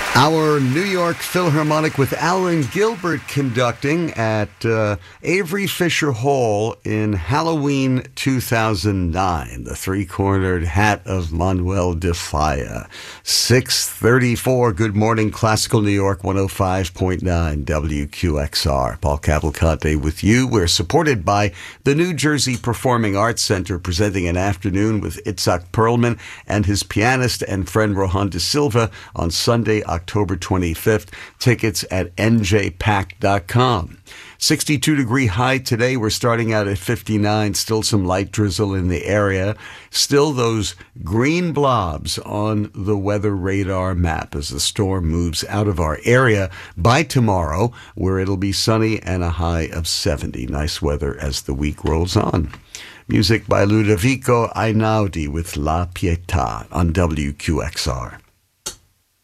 Our New York Philharmonic with Alan Gilbert conducting at Avery Fisher Hall in Halloween 2009. The Three-Cornered Hat of Manuel de Falla. 6:34. Good morning, Classical New York 105.9 WQXR. Paul Cavalcante with you. We're supported by the New Jersey Performing Arts Center, presenting an afternoon with Itzhak Perlman and his pianist and friend Rohan de Silva on Sunday, October 25th. Tickets at njpack.com. 62-degree high today. We're starting out at 59. Still some light drizzle in the area. Still those green blobs on the weather radar map as the storm moves out of our area by tomorrow, where it'll be sunny and a high of 70. Nice weather as the week rolls on. Music by Ludovico Einaudi with La Pietà on WQXR.